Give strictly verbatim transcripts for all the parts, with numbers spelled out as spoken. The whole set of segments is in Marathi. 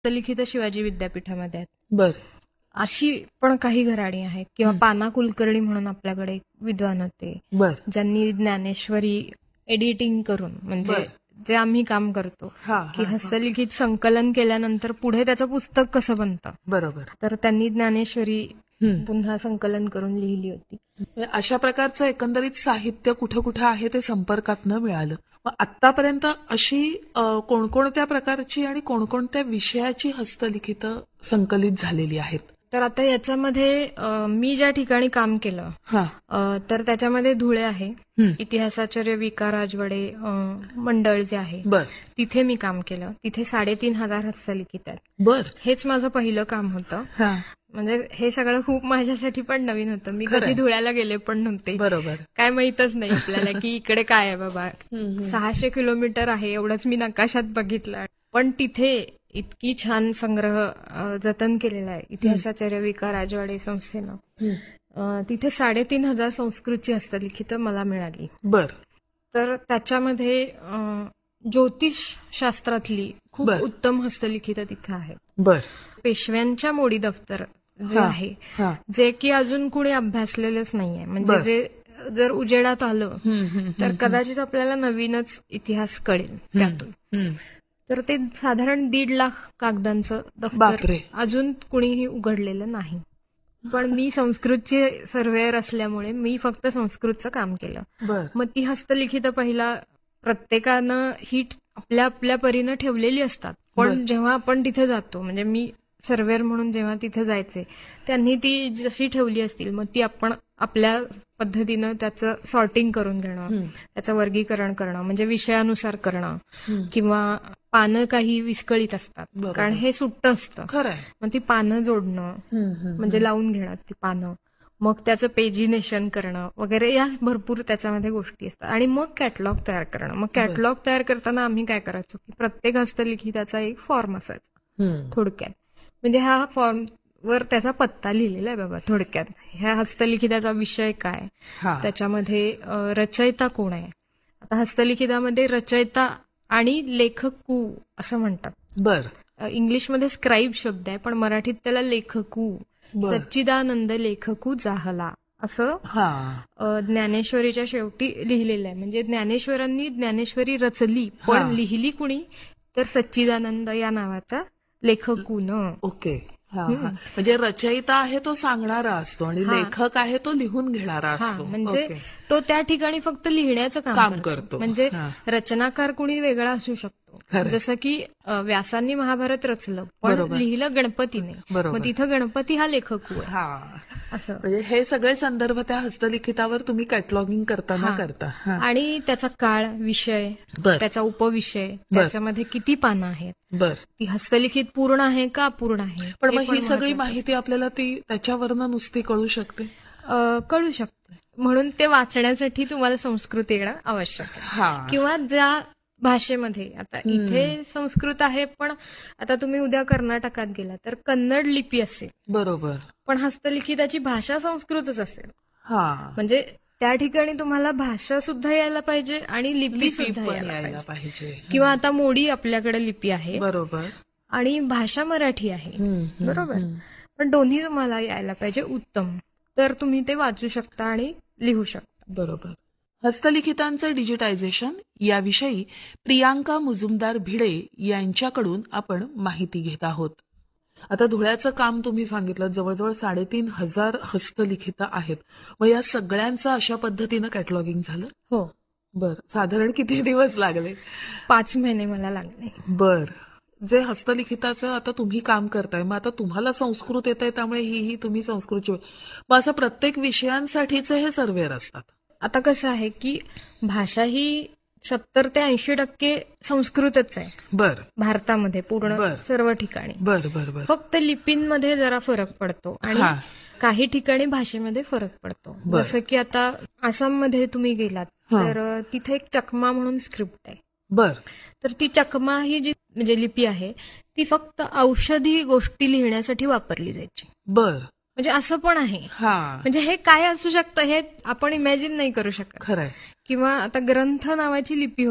हस्तलिखित शिवाजी विद्यापीठामध्ये आहेत. बर. अशी पण काही घराणी आहेत किंवा पाना कुलकर्णी म्हणून आपल्याकडे एक विद्वान होते, बर. ज्यांनी ज्ञानेश्वरी एडिटिंग करून, म्हणजे बर. जे आम्ही काम करतो हा, की हा, हा. हस्तलिखित संकलन केल्यानंतर पुढे त्याचं पुस्तक कसं बनतं, बरोबर. तर त्यांनी ज्ञानेश्वरी हम्म. पुन्हा संकलन करून लिहिली होती. अशा प्रकारचं एकंदरीत साहित्य कुठं कुठं आहे ते संपर्कात न मिळालं. मग आतापर्यंत अशी अ, कोणकोणत्या प्रकारची आणि कोणकोणत्या विषयाची हस्तलिखित संकलित झालेली आहेत? तर आता याच्यामध्ये अ, मी ज्या ठिकाणी काम केलं हा. अ, तर त्याच्यामध्ये धुळे आहे, हम्म. इतिहासाचार्य विका राजवडे अ, मंडळ जे आहे बर. तिथे मी काम केलं. तिथे साडेतीन हजार हस्तलिखित आहेत. बर. हेच माझं पहिलं काम होतं. हा. म्हणजे हे सगळं खूप माझ्यासाठी पण नवीन होतं. मी खरंय. कधी धुळ्याला गेले पण नव्हते. बरोबर. काय माहीतच नाही आपल्याला की इकडे काय आहे बाबा. सहाशे किलोमीटर आहे एवढंच मी नकाशात बघितलं. पण तिथे इतकी छान संग्रह अ, जतन केलेला आहे इतिहासाचार्य विका राजवाडे संस्थेनं. अ, तिथे साडेतीन हजार संस्कृतची हस्तलिखित मला मिळाली. बर. तर त्याच्यामध्ये अ, ज्योतिष शास्त्रातली खूप बर. उत्तम हस्तलिखित तिथे आहेत. बर. पेशव्यांच्या मोडी दफ्तर जे हा, आहे, हा. जे की अजून कुणी अभ्यासलेलंच नाहीये. म्हणजे बर. जे जर उजेडात आलं हम्म, हम्म, तर हम्म, कदाचित आपल्याला नवीनच इतिहास कळेल त्यातून. हम्म. तर ते साधारण दीड लाख कागदांचं दफ्तर बापरे. अजून कुणीही उघडलेलं नाही. पण मी संस्कृतचे सर्वेअर असल्यामुळे मी फक्त संस्कृतचं काम केलं. बर. मग ती हस्तलिखित पहिला प्रत्येकानं ही आपल्या आपल्या परीनं ठेवलेली असतात. बर. पण जेव्हा आपण तिथे जातो, म्हणजे मी सर्वेअर म्हणून जेव्हा तिथे जायचे, त्यांनी ती जशी ठेवली असतील मग ती आपण आपल्या पद्धतीनं त्याचं सॉर्टिंग करून घेणं, हम्म. त्याचं वर्गीकरण करणं, म्हणजे विषयानुसार करणं, हम्म. किंवा पानं काही विस्कळीत असतात बरोबर. कारण हे सुट्टं असतं, खरंय. मग ती पानं जोडणं, हम्म, हम्म, म्हणजे लावून घेणं ती पानं, मग त्याचं पेजिनेशन करणं वगैरे, या भरपूर त्याच्यामध्ये गोष्टी असतात. आणि मग कॅटलॉग तयार करणं. मग कॅटलॉग तयार करताना आम्ही काय करायचो की प्रत्येक हस्तलिखिताचा एक फॉर्म असायचा. हम्म. थोडक्यात म्हणजे ह्या फॉर्म वर त्याचा पत्ता लिहिलेला आहे बाबा. थोडक्यात ह्या हस्तलिखिताचा विषय काय, हा. त्याच्यामध्ये अ, रचयिता कोण आहे. आता हस्तलिखितामध्ये रचयिता आणि लेखकू असं म्हणतात. बर. अ, इंग्लिशमध्ये स्क्राईब शब्द आहे, पण मराठीत त्याला लेखकू, बर. सच्चिदानंद लेखकू जाहला असं हा. अ, ज्ञानेश्वरीच्या शेवटी लिहिलेलं आहे. म्हणजे ज्ञानेश्वरांनी ज्ञानेश्वरी रचली, हा. पण लिहिली कुणी, तर सच्चिदानंद या नावाच्या लेखकून. ओके. हा, हा. म्हणजे रचयिता आहे तो सांगणारा असतो आणि हा. लेखक आहे तो लिहून घेणारा हा, असतो. म्हणजे ओके. तो त्या ठिकाणी फक्त लिहिण्याचं काम काम करतो. म्हणजे हा. रचनाकार कुणी वेगळा असू शकतो. खरंय. जसं की अ, व्यासांनी महाभारत रचलं, पण बरोबर. लिहिलं गणपतीने, बरोबर. मग तिथं गणपती हा लेखकू आहे. हा. असं म्हणजे हे सगळे संदर्भ त्या हस्तलिखितावर तुम्ही कॅटलॉगिंग करताना हा. करता. हा. आणि त्याचा काळ, विषय, बर. त्याचा उपविषय, बर. त्याच्यामध्ये किती पानं आहेत, बर. ती हस्तलिखित पूर्ण आहे का अपूर्ण आहे, पण हे मग ही सगळी महत्त्वाचं माहिती आपल्याला ती त्याच्यावरनं नुसती कळू शकते? असतं. अ, कळू शकते. म्हणून ते वाचण्यासाठी तुम्हाला संस्कृत येणं आवश्यक आहे. हा. किंवा ज्या भाषेमध्ये, आता इथे संस्कृत आहे, पण आता तुम्ही उद्या कर्नाटकात गेला तर कन्नड लिपी असेल, बरोबर, पण हस्तलिखिताची भाषा संस्कृतच असेल. हा. म्हणजे त्या ठिकाणी तुम्हाला भाषा सुद्धा यायला पाहिजे आणि लिपी लिपी सुद्धा पण यायला यायला पाहिजे. पाहिजे. किंवा आता मोडी आपल्याकडे लिपी आहे बरोबर. आणि भाषा मराठी आहे, हम्म, हम्म, बरोबर, हम्म. पण दोन्ही तुम्हाला यायला पाहिजे उत्तम, तर तुम्ही ते वाचू शकता आणि लिहू शकता. बरोबर. हस्तलिखितांचं डिजिटायझेशन याविषयी प्रियांका मुजुमदार भिडे यांच्याकडून आपण माहिती घेत आहोत. आता धुळ्याचं काम तुम्ही सांगितलं, जवळजवळ साडेतीन हजार हस्तलिखित आहेत. मग या सगळ्यांचं अशा पद्धतीनं कॅटलॉगिंग झालं? हो. बर. साधारण किती दिवस लागले? पाच महिने मला लागले. बर. जे हस्तलिखिताचं आता तुम्ही काम करताय, मग आता तुम्हाला संस्कृत येत आहे त्यामुळे ही ही तुम्ही संस्कृतची, मग असं प्रत्येक विषयांसाठीचे हे सर्वेअर असतात? आता कसं आहे की भाषा ही सत्तर ते ऐंशी टक्के संस्कृतच आहे. बर. भारतामध्ये पूर्ण बर. सर्व ठिकाणी. बर बर बर. फक्त लिपींमध्ये जरा फरक पडतो आणि हा. काही ठिकाणी भाषेमध्ये फरक पडतो. बर. जसं की आता आसाममध्ये तुम्ही गेलात हा. तर अ, तिथे एक चकमा म्हणून स्क्रिप्ट आहे. बर. तर ती चकमा ही जी म्हणजे लिपी आहे ती फक्त औषधी गोष्टी लिहिण्यासाठी वापरली जायची. बर. म्हणजे असं पण आहे. हा. म्हणजे हे काय असू शकतं हे आपण इमॅजिन नाही करू शकत. खरंय. किंवा आता ग्रंथ नावाची लिपी होती,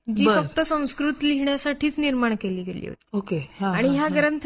जी बर. फक्त संस्कृत लिहिण्यासाठीच निर्माण केली गेली होती. ओके. हा, आणि हा, ह्या हा. ग्रंथ